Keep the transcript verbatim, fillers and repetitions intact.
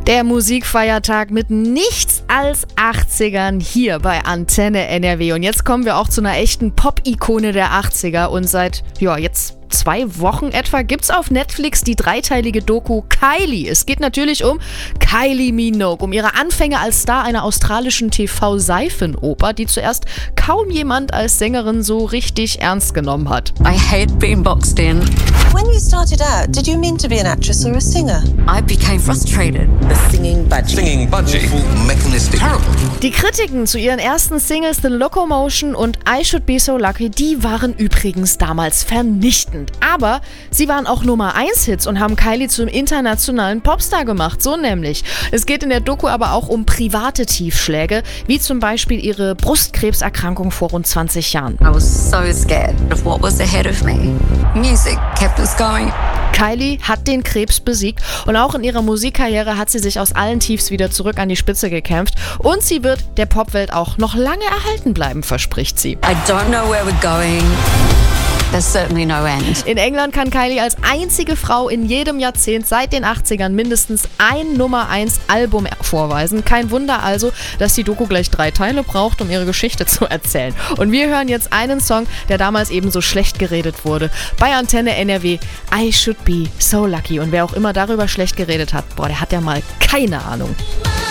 Der Musikfeiertag mit nichts als achtzigern hier bei Antenne N R W. Und jetzt kommen wir auch zu einer echten Pop-Ikone der achtziger. Und seit, ja, jetzt zwei Wochen etwa gibt's auf Netflix die dreiteilige Doku Kylie. Es geht natürlich um Kylie Minogue, um ihre Anfänge als Star einer australischen T V-Seifenoper, die zuerst kaum jemand als Sängerin so richtig ernst genommen hat. I hate being boxed in. When you started out, did you mean to be an actress or a singer? I became frustrated. The singing budgie. Singing budgie. Mechanistic. Terrible. Die Kritiken zu ihren ersten Singles The Locomotion und I Should Be So Lucky, die waren übrigens damals vernichtend. Aber sie waren auch Nummer eins Hits und haben Kylie zum internationalen Popstar gemacht, so nämlich. Es geht in der Doku aber auch um private Tiefschläge, wie zum Beispiel ihre Brustkrebserkrankung vor rund zwanzig Jahren. I was so scared of what was ahead of me. Music kept us going. Kylie hat den Krebs besiegt und auch in ihrer Musikkarriere hat sie sich aus allen Tiefs wieder zurück an die Spitze gekämpft. Und sie wird der Popwelt auch noch lange erhalten bleiben, verspricht sie. I don't know where we're going. There's certainly no end. In England kann Kylie als einzige Frau in jedem Jahrzehnt seit den achtzigern mindestens ein Nummer eins Album vorweisen. Kein Wunder also, dass die Doku gleich drei Teile braucht, um ihre Geschichte zu erzählen. Und wir hören jetzt einen Song, der damals eben so schlecht geredet wurde. Bei Antenne N R W, I Should Be So Lucky. Und wer auch immer darüber schlecht geredet hat, boah, der hat ja mal keine Ahnung.